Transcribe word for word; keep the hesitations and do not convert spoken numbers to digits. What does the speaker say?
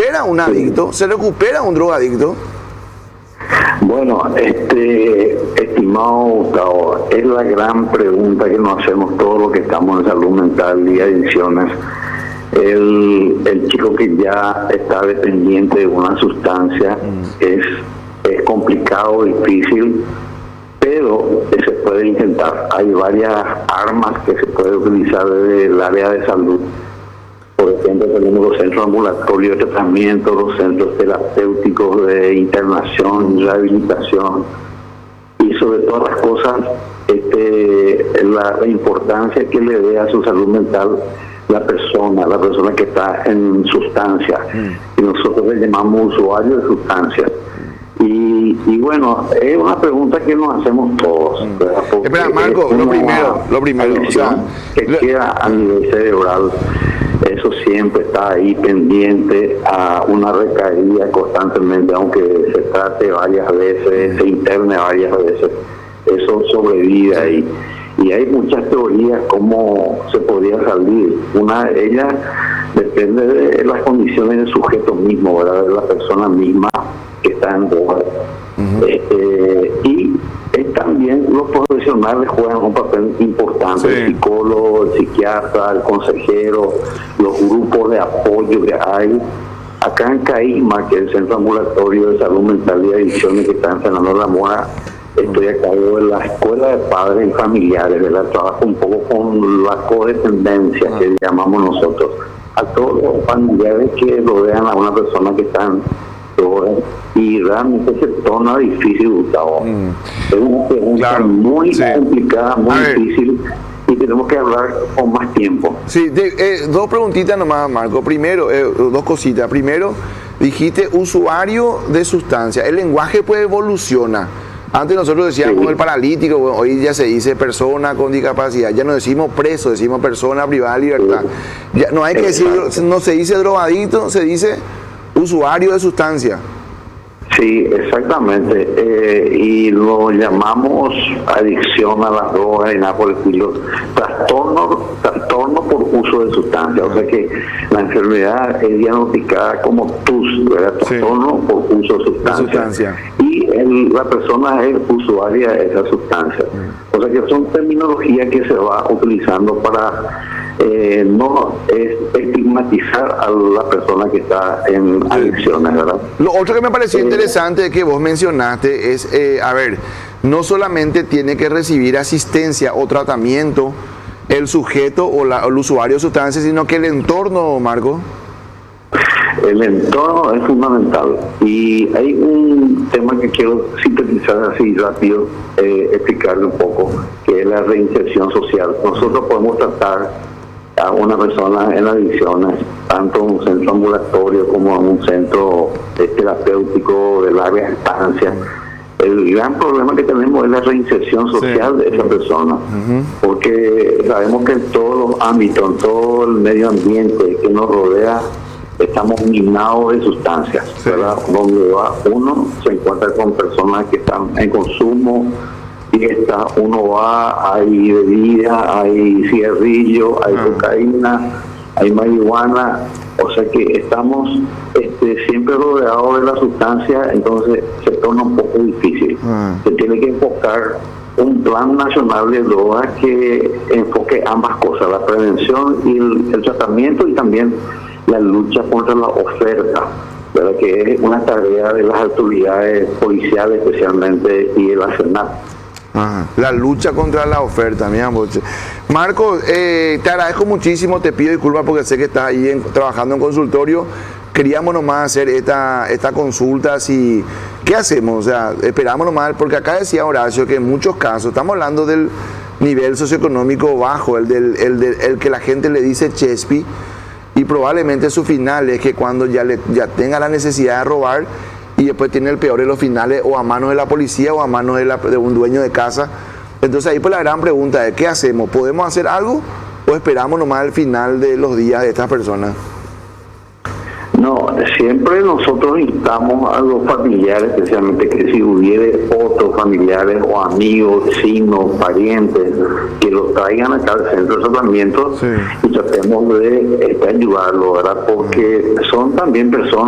recupera un adicto? ¿Se recupera un drogadicto? Bueno, este, estimado Gustavo, es la gran pregunta que nos hacemos todos los que estamos en salud mental y adicciones. El, el chico que ya está dependiente de una sustancia mm. es, es complicado, difícil, pero se puede intentar. Hay varias armas que se puede utilizar desde el área de salud. Por ejemplo, tenemos los centros ambulatorios de tratamiento, los centros terapéuticos de internación, rehabilitación, y sobre todas las cosas, este, la, la importancia que le dé a su salud mental la persona, la persona que está en sustancia, mm. y nosotros le llamamos usuario de sustancias. Y, y bueno, es una pregunta que nos hacemos todos. Mm. Espera, Marco, lo primero, lo primero, o sea, que lo... queda a nivel cerebral. Eso siempre está ahí pendiente a una recaída constantemente, aunque se trate varias veces, se interne varias veces, eso sobrevive ahí. Y hay muchas teorías cómo se podría salir. Una de ellas depende de las condiciones del sujeto mismo, ¿verdad? De la persona misma que está en droga. Uh-huh. este, y es también los profesionales juegan un papel importante, sí. El psicólogo, el psiquiatra, el consejero, los grupos de apoyo que hay. Acá en CAIMA, que es el Centro Ambulatorio de Salud Mental y Adicciones que está en Fernando de la Mora, estoy a cargo de la Escuela de Padres y Familiares, ¿verdad? Trabajo un poco con la codependencia, que llamamos nosotros, a todos los familiares que rodean a una persona que está en droga, y realmente se torna difícil, Gustavo. Mm. Es una pregunta claro. muy sí. complicada, muy difícil, y tenemos que hablar con más tiempo. Sí, de, eh, dos preguntitas nomás, Marco. Primero, eh, dos cositas. Primero, dijiste usuario de sustancia. El lenguaje pues evoluciona. Antes nosotros decíamos sí. el paralítico, hoy ya se dice persona con discapacidad, ya no decimos preso, decimos persona privada de libertad. Sí. Ya no hay que decir, no se dice drogadicto, se dice usuario de sustancia. Sí, exactamente. Eh, y lo llamamos adicción a las drogas y nada por el estilo. Trastorno, trastorno por uso de sustancias. O sea que la enfermedad es diagnosticada como T U S, ¿verdad? Trastorno sí. por uso de sustancias. Sustancia. Y el, la persona es usuaria de esa sustancia. Mm. O sea que son terminologías que se va utilizando para eh, no es estigmatizar a la persona que está en adicciones, ¿verdad? Lo otro que me pareció eh, interesante que vos mencionaste es, eh, a ver, no solamente tiene que recibir asistencia o tratamiento el sujeto o, la, o el usuario de sustancias, sino que el entorno, Marco. El entorno es fundamental, y hay un tema que quiero sintetizar así rápido, eh, explicarle un poco, que es la reinserción social. Nosotros podemos tratar a una persona en adicciones, tanto en un centro ambulatorio como en un centro terapéutico de larga estancia. El gran problema que tenemos es la reinserción social sí. de esa persona, uh-huh. porque sabemos que en todos los ámbitos, en todo el medio ambiente que nos rodea, estamos minados de sustancias, sí. ¿verdad? Donde va uno se encuentra con personas que están en consumo, fiesta, uno va, hay bebida, hay cigarrillo, hay ah. cocaína, hay marihuana, o sea que estamos este, siempre rodeados de la sustancia, entonces se torna un poco difícil. Ah. Se tiene que enfocar un plan nacional de drogas que enfoque ambas cosas, la prevención y el, el tratamiento, y también la lucha contra la oferta, ¿verdad? Que es una tarea de las autoridades policiales especialmente y de la SENAC. Ajá. La lucha contra la oferta, mi amor. Marco, eh, te agradezco muchísimo, te pido disculpas porque sé que estás ahí en, trabajando en consultorio. Queríamos nomás hacer esta, esta consulta, si, ¿qué hacemos? O sea, esperamos nomás, porque acá decía Horacio que en muchos casos, estamos hablando del nivel socioeconómico bajo, el, del, el, del, el que la gente le dice Chespi, y probablemente su final es que cuando ya, le, ya tenga la necesidad de robar, y después tiene el peor de los finales, o a manos de la policía o a manos de, la, de un dueño de casa. Entonces ahí pues la gran pregunta es, ¿qué hacemos? ¿Podemos hacer algo o esperamos nomás el final de los días de estas personas? No, siempre nosotros instamos a los familiares, especialmente que si hubiere otros familiares o amigos, vecinos, parientes, que los traigan acá al centro de tratamiento, sí. y tratemos de este, ayudarlos, ¿verdad? Porque son también personas